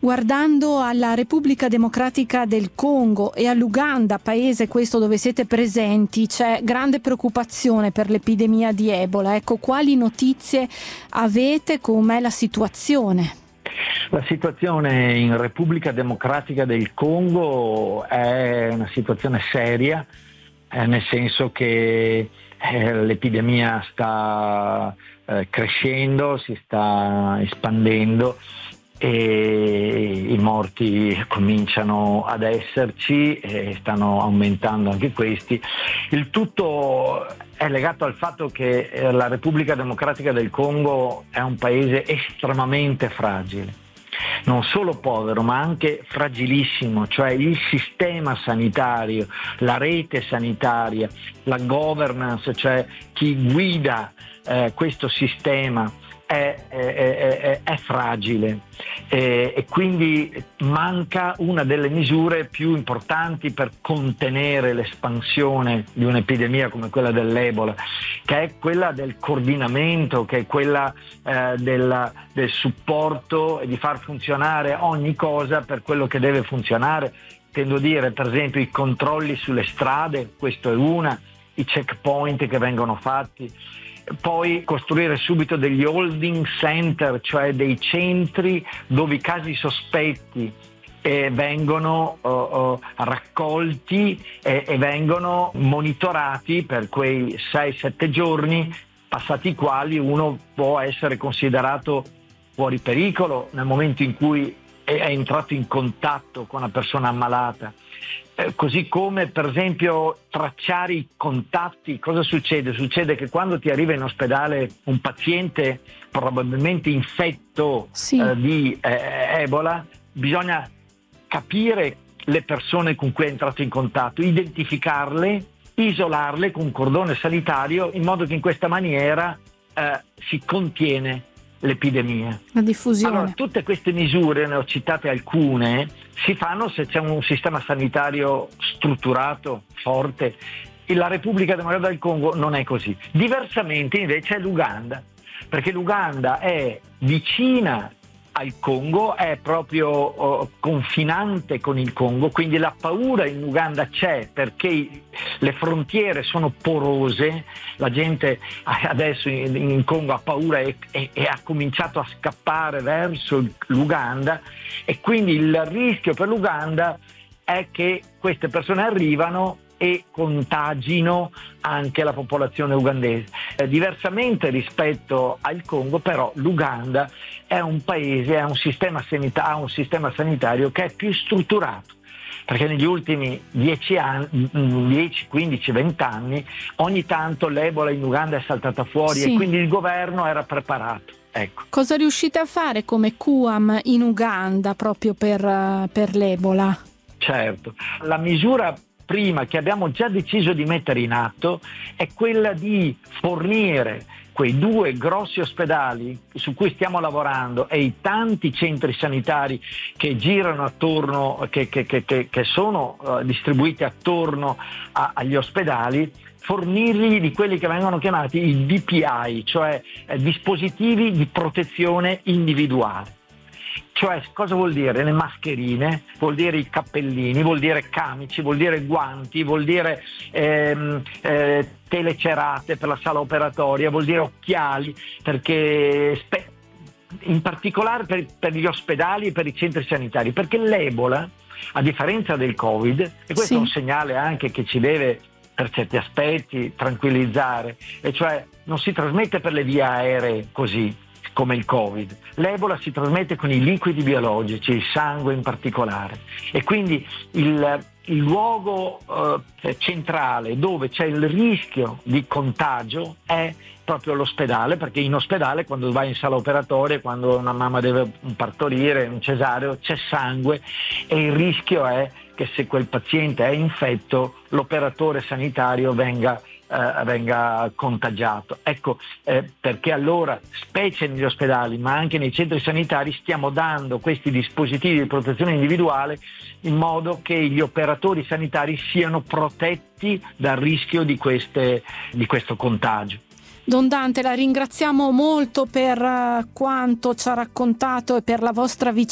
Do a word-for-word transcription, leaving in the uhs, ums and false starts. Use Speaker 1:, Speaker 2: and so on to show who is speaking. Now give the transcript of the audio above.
Speaker 1: Guardando alla Repubblica Democratica del Congo e all'Uganda, paese questo dove siete presenti, c'è grande preoccupazione per l'epidemia di Ebola. Ecco, quali notizie avete? Com'è la situazione?
Speaker 2: La situazione in Repubblica Democratica del Congo è una situazione seria, eh, nel senso che eh, l'epidemia sta eh, crescendo, si sta espandendo e i morti cominciano ad esserci e stanno aumentando anche questi. Il tutto è legato al fatto che la Repubblica Democratica del Congo è un paese estremamente fragile, non solo povero ma anche fragilissimo, cioè il sistema sanitario, la rete sanitaria, la governance, cioè chi guida eh, questo sistema È, è, è, è fragile e, e quindi manca una delle misure più importanti per contenere l'espansione di un'epidemia come quella dell'Ebola, che è quella del coordinamento, che è quella eh, del, del supporto e di far funzionare ogni cosa per quello che deve funzionare. Intendo dire, per esempio, i controlli sulle strade, questo è una, i checkpoint che vengono fatti. Poi costruire subito degli holding center, cioè dei centri dove i casi sospetti eh, vengono uh, uh, raccolti eh, e vengono monitorati per quei sei sette giorni, passati i quali uno può essere considerato fuori pericolo nel momento in cui è entrato in contatto con una persona ammalata. Eh, così come per esempio tracciare i contatti. Cosa succede? Succede che quando ti arriva in ospedale un paziente probabilmente infetto
Speaker 1: sì.
Speaker 2: eh, di eh, Ebola, bisogna capire le persone con cui è entrato in contatto, identificarle, isolarle con un cordone sanitario, in modo che in questa maniera eh, si contiene l'epidemia.
Speaker 1: La diffusione.
Speaker 2: Allora, tutte queste misure, ne ho citate alcune, si fanno se c'è un sistema sanitario strutturato, forte. E la Repubblica Democratica del Congo non è così. Diversamente invece è l'Uganda, perché l'Uganda è vicina al Congo, è proprio oh, confinante con il Congo, quindi la paura in Uganda c'è perché le frontiere sono porose, la gente adesso in, in Congo ha paura e, e, e ha cominciato a scappare verso l'Uganda, e quindi il rischio per l'Uganda è che queste persone arrivano e contagino anche la popolazione ugandese. Eh, diversamente rispetto al Congo, però, l'Uganda è un paese, ha un sistema sanita- ha un sistema sanitario che è più strutturato, perché negli ultimi dieci anni, dieci, quindici, venti anni, ogni tanto l'Ebola in Uganda è saltata fuori
Speaker 1: sì.
Speaker 2: e quindi il governo era preparato. Ecco.
Speaker 1: Cosa riuscite a fare come Q A M in Uganda proprio per, per l'Ebola?
Speaker 2: Certo, la misura prima che abbiamo già deciso di mettere in atto è quella di fornire quei due grossi ospedali su cui stiamo lavorando e i tanti centri sanitari che girano attorno, che, che, che, che sono uh, distribuiti attorno a, agli ospedali, fornirli di quelli che vengono chiamati i D P I, cioè eh, dispositivi di protezione individuale. Cioè, cosa vuol dire? Le mascherine, vuol dire i cappellini, vuol dire camici, vuol dire guanti, vuol dire ehm, eh, telecerate per la sala operatoria, vuol dire occhiali, perché spe- in particolare per, per gli ospedali e per i centri sanitari, perché l'Ebola, a differenza del Covid, e questo sì. è un segnale anche che ci deve per certi aspetti tranquillizzare, e cioè non si trasmette per le vie aeree così come il Covid. L'Ebola si trasmette con i liquidi biologici, il sangue in particolare, e quindi il, il luogo eh, centrale dove c'è il rischio di contagio è proprio l'ospedale, perché in ospedale, quando vai in sala operatoria, quando una mamma deve partorire un cesareo, c'è sangue e il rischio è che se quel paziente è infetto l'operatore sanitario venga Uh, venga contagiato. Ecco eh, perché allora, specie negli ospedali ma anche nei centri sanitari, stiamo dando questi dispositivi di protezione individuale in modo che gli operatori sanitari siano protetti dal rischio di, queste, di questo contagio.
Speaker 1: Don Dante, la ringraziamo molto per uh, quanto ci ha raccontato e per la vostra vicenda.